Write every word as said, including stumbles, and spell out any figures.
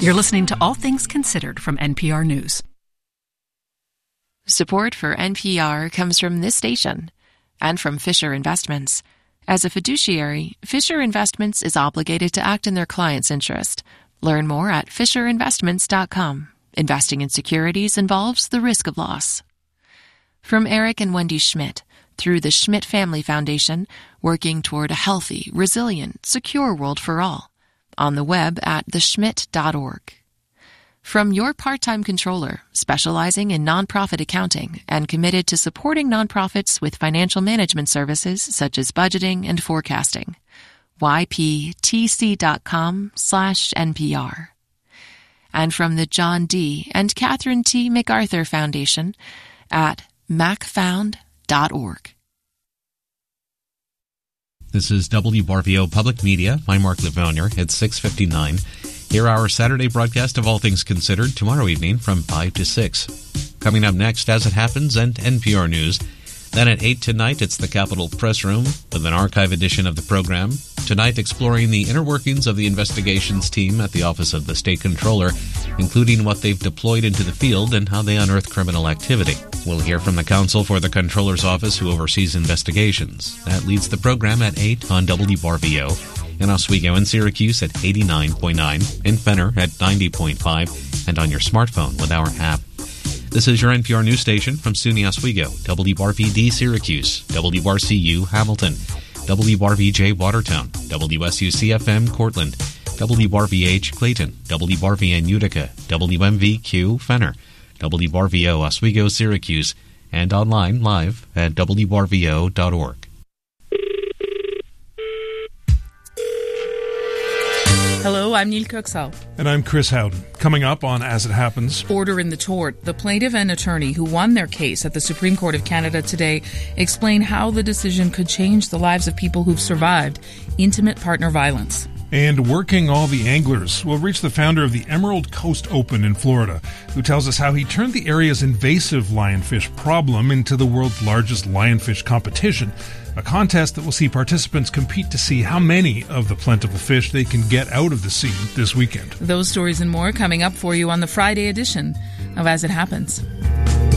You're listening to All Things Considered from N P R News. Support for N P R comes from this station and from Fisher Investments. As a fiduciary, Fisher Investments is obligated to act in their client's interest. Learn more at fisher investments dot com. Investing in securities involves the risk of loss. From Eric and Wendy Schmidt, through the Schmidt Family Foundation, working toward a healthy, resilient, secure world for all. On the web at the schmidt dot org. From your part-time controller, specializing in nonprofit accounting and committed to supporting nonprofits with financial management services such as budgeting and forecasting. y p t c dot com slash N P R. And from the John D. and Catherine T. MacArthur Foundation at mac found dot org. This is W B R V O Public Media. I'm Mark Levonier. It's six fifty-nine. Here our Saturday broadcast of All Things Considered tomorrow evening from five to six. Coming up next, As It Happens, and N P R News. Then at eight tonight, it's the Capitol Press Room with an archive edition of the program. Tonight, exploring the inner workings of the investigations team at the Office of the State Controller, including what they've deployed into the field and how they unearth criminal activity. We'll hear from the counsel for the Controller's Office who oversees investigations. That leads the program at eight on W B R V O. In Oswego and Syracuse at eighty-nine point nine, in Fenner at ninety point five, and on your smartphone with our app. This is your N P R news station from SUNY Oswego, W B R V D Syracuse, W R C U Hamilton, W R V J Watertown, W S U C F M Cortland, W R V H Clayton, W R V N Utica, W M V Q Fenner, W R V O Oswego Syracuse, and online live at W R V O dot org. Hello, I'm Neil Coxall. And I'm Chris Howden. Coming up on As It Happens. Order in the tort. The plaintiff and attorney who won their case at the Supreme Court of Canada today explain how the decision could change the lives of people who've survived intimate partner violence. And working all the anglers, we'll reach the founder of the Emerald Coast Open in Florida, who tells us how he turned the area's invasive lionfish problem into the world's largest lionfish competition, a contest that will see participants compete to see how many of the plentiful fish they can get out of the sea this weekend. Those stories and more coming up for you on the Friday edition of As It Happens.